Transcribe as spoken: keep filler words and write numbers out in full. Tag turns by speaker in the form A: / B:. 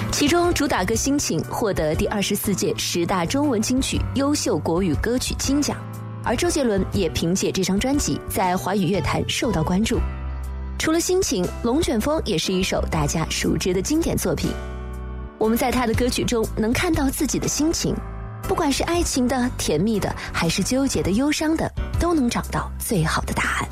A: 其中主打歌《心情》获得第二十四届十大中文金曲优秀国语歌曲金奖，而周杰伦也凭借这张专辑在华语乐坛受到关注。除了《心情》，《龙卷风》也是一首大家熟知的经典作品。我们在他的歌曲中能看到自己的心情，不管是爱情的、甜蜜的，还是纠结的、忧伤的，都能找到最好的答案。